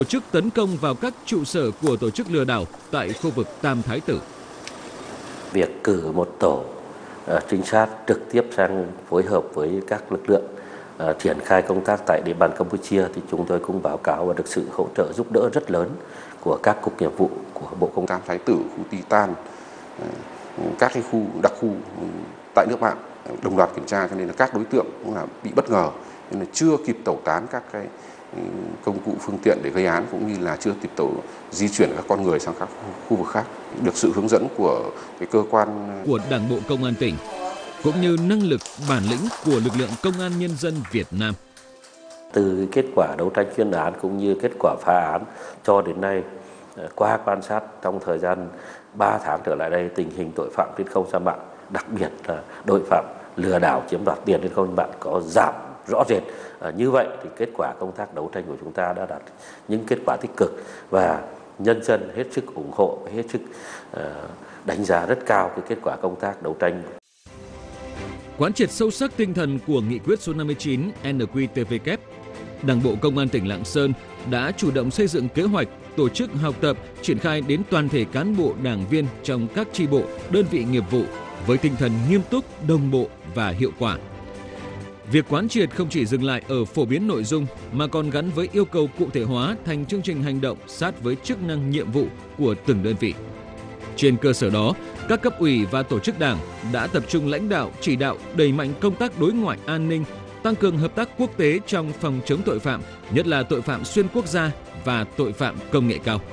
tổ chức tấn công vào các trụ sở của tổ chức lừa đảo tại khu vực Tam Thái Tử. Việc cử một tổ trinh sát trực tiếp sang phối hợp với các lực lượng triển khai công tác tại địa bàn Campuchia thì chúng tôi cũng báo cáo và được sự hỗ trợ giúp đỡ rất lớn của các cục nghiệp vụ của Bộ Công an. Tam Thái Tử, khu Titan, các cái khu đặc khu tại nước bạn đồng loạt kiểm tra, cho nên là các đối tượng cũng là bị bất ngờ, nên là chưa kịp tẩu tán các cái công cụ phương tiện để gây án, cũng như là chưa kịp di chuyển các con người sang các khu vực khác. Được sự hướng dẫn của cái cơ quan của Đảng bộ Công an tỉnh cũng như năng lực bản lĩnh của lực lượng công an nhân dân Việt Nam. Từ kết quả đấu tranh chuyên án cũng như kết quả phá án cho đến nay, qua quan sát trong thời gian 3 tháng trở lại đây, tình hình tội phạm trên không gian mạng, đặc biệt là tội phạm lừa đảo chiếm đoạt tiền trên không gian mạng có giảm rõ rệt. Như vậy thì kết quả công tác đấu tranh của chúng ta đã đạt những kết quả tích cực và nhân dân hết sức ủng hộ, hết sức đánh giá rất cao cái kết quả công tác đấu tranh. Quán triệt sâu sắc tinh thần của nghị quyết số 59 NQTVK, Đảng bộ Công an tỉnh Lạng Sơn đã chủ động xây dựng kế hoạch tổ chức học tập, triển khai đến toàn thể cán bộ đảng viên trong các chi bộ, đơn vị nghiệp vụ với tinh thần nghiêm túc, đồng bộ và hiệu quả. Việc quán triệt không chỉ dừng lại ở phổ biến nội dung mà còn gắn với yêu cầu cụ thể hóa thành chương trình hành động sát với chức năng nhiệm vụ của từng đơn vị. Trên cơ sở đó, các cấp ủy và tổ chức đảng đã tập trung lãnh đạo, chỉ đạo đẩy mạnh công tác đối ngoại an ninh, tăng cường hợp tác quốc tế trong phòng chống tội phạm, nhất là tội phạm xuyên quốc gia và tội phạm công nghệ cao.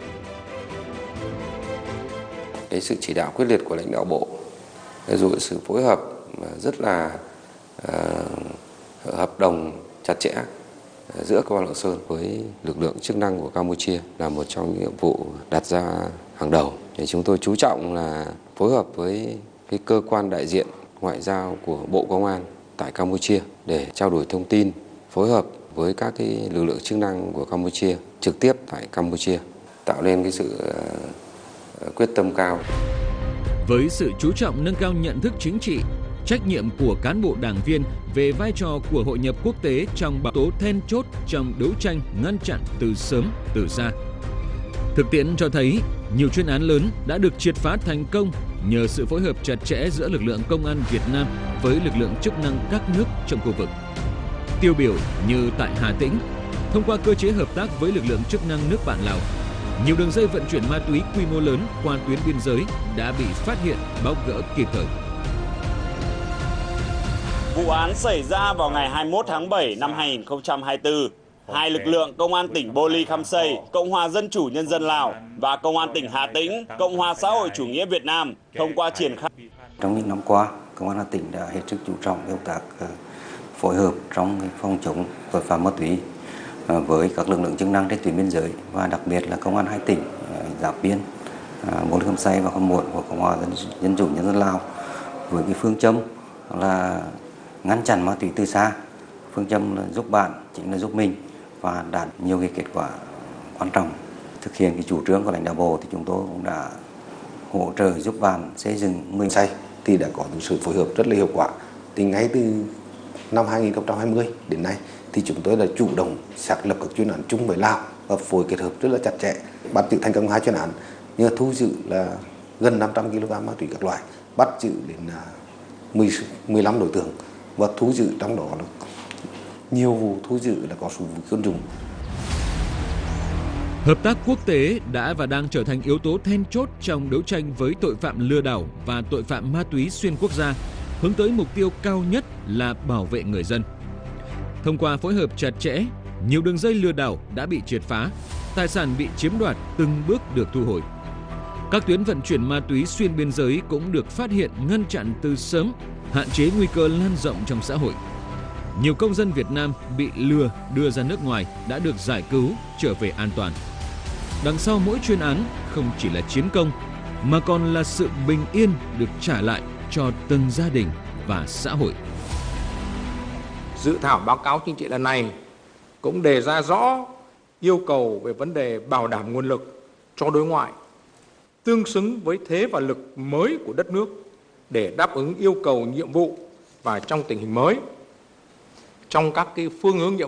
Cái sự chỉ đạo quyết liệt của lãnh đạo Bộ, rồi sự phối hợp rất là hợp đồng chặt chẽ giữa Công an Lạng Sơn với lực lượng chức năng của Campuchia là một trong những nhiệm vụ đặt ra hàng đầu. Để chúng tôi chú trọng là phối hợp với cái cơ quan đại diện ngoại giao của Bộ Công an tại Campuchia để trao đổi thông tin, phối hợp với các cái lực lượng chức năng của Campuchia trực tiếp tại Campuchia, tạo nên cái sự quyết tâm cao. Với sự chú trọng nâng cao nhận thức chính trị, trách nhiệm của cán bộ đảng viên về vai trò của hội nhập quốc tế trong bảo tố then chốt trong đấu tranh ngăn chặn từ sớm từ xa. Thực tiễn cho thấy nhiều chuyên án lớn đã được triệt phá thành công nhờ sự phối hợp chặt chẽ giữa lực lượng công an Việt Nam với lực lượng chức năng các nước trong khu vực. Tiêu biểu như tại Hà Tĩnh, thông qua cơ chế hợp tác với lực lượng chức năng nước bạn Lào, nhiều đường dây vận chuyển ma túy quy mô lớn qua tuyến biên giới đã bị phát hiện, bóc gỡ kịp thời. Vụ án xảy ra vào ngày 21 tháng 7 năm 2024. Hai lực lượng Công an tỉnh Bô Ly Khăm Xây, Cộng hòa Dân chủ Nhân dân Lào và Công an tỉnh Hà Tĩnh, Cộng hòa Xã hội Chủ nghĩa Việt Nam thông qua triển khai. Trong những năm qua, Công an Hà Tĩnh đã hết sức chú trọng công tác phối hợp trong phòng chống tội phạm ma túy với các lực lượng chức năng trên tuyến biên giới và đặc biệt là Công an hai tỉnh giáp biên Bô Ly Khăm Xây và Khăm Muộn của Cộng hòa Dân chủ Nhân dân Lào với cái phương châm là ngăn chặn ma túy từ xa, phương châm là giúp bạn chính là giúp mình và đạt nhiều cái kết quả quan trọng. Thực hiện cái chủ trương của lãnh đạo Bộ thì chúng tôi cũng đã hỗ trợ giúp bạn xây dựng 10 xây thì đã có sự phối hợp rất là hiệu quả. Thì ngay từ năm 2020 đến nay thì chúng tôi đã chủ động xác lập các chuyên án chung với Lào và phối kết hợp rất là chặt chẽ, bắt giữ thành công 2 chuyên án, nhưng thu giữ là gần 500 kg ma túy các loại, bắt giữ đến 15 đối tượng và thu giữ trong đó là nhiều vụ thu giữ là có súng vũ khí quân dụng. Hợp tác quốc tế đã và đang trở thành yếu tố then chốt trong đấu tranh với tội phạm lừa đảo và tội phạm ma túy xuyên quốc gia, hướng tới mục tiêu cao nhất là bảo vệ người dân. Thông qua phối hợp chặt chẽ, nhiều đường dây lừa đảo đã bị triệt phá, tài sản bị chiếm đoạt từng bước được thu hồi. Các tuyến vận chuyển ma túy xuyên biên giới cũng được phát hiện, ngăn chặn từ sớm, hạn chế nguy cơ lan rộng trong xã hội. Nhiều công dân Việt Nam bị lừa đưa ra nước ngoài đã được giải cứu, trở về an toàn. Đằng sau mỗi chuyên án không chỉ là chiến công, mà còn là sự bình yên được trả lại cho từng gia đình và xã hội. Dự thảo báo cáo chính trị lần này cũng đề ra rõ yêu cầu về vấn đề bảo đảm nguồn lực cho đối ngoại, tương xứng với thế và lực mới của đất nước để đáp ứng yêu cầu nhiệm vụ và trong tình hình mới. Trong các cái phương hướng nhiệm